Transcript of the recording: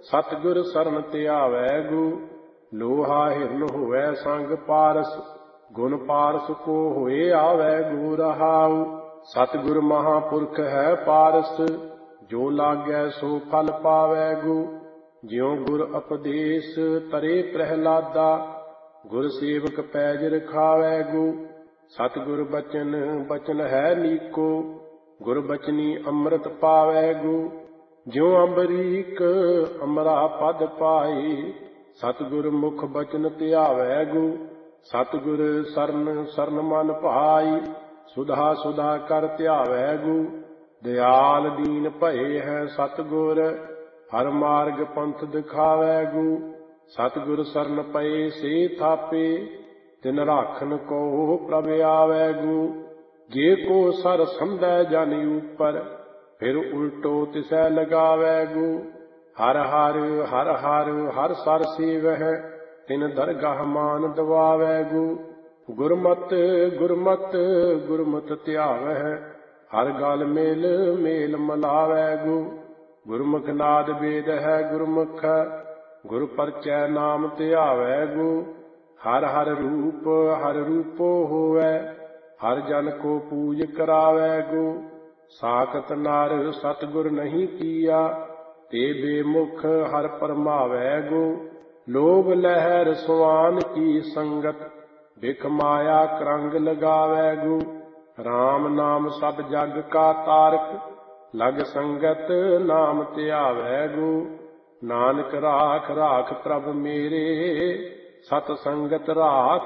सतगुर सरन त्यावै गु। लोहा हिरन होवै संग पारस, गुण पारस को होए आवै गु रहाउ। सतगुर महापुरख है पारस, जो लागै सो फल पावै गु। ज्यों गुर उपदेश तरे प्रहलादा, गुर सेवक पैज रखावै गु। सतगुर बचन बचन है नीको, गुर बचनी अमृत पावै गु। ज्यों अम्बरीक अमरा पद पाई, सतगुर मुख बचन त्यावै गु। सतगुर सरन सरन मन भाई, सुधा सुधा कर त्यावै गु। दयाल दीन भये है सतगुर, हर मार्ग पंथ दिखावै गु। सतगुर सरन पए से थापे, तिन राखन को प्रभ आवै गु। जे को सर संधै जन ऊपर, फिर उल्टो तिसै लगावै गु। हर हर हर हर हर सर सेवह, तिन दरगाह मान दवावै गु। गुरमत गुरमत गुरमत त्यावह, हर गल मेल मेल मलावै गु। गुरमुख नाद वेद है गुरमुख, गुर परचै नाम त्यावै गु। हर हर रूपो होवै, हर जन को पूज करावै गु। साखत नर सतगुर नहीं किया, ते बेमुख हर परमावै गु। लोभ लहर सुआन की संगत, बिख माया करंग लगावै गु। राम नाम सब जग का तारक, लग संगत नाम त्यावै गु। नानक राख राख प्रभ मेरे, सत संगत राख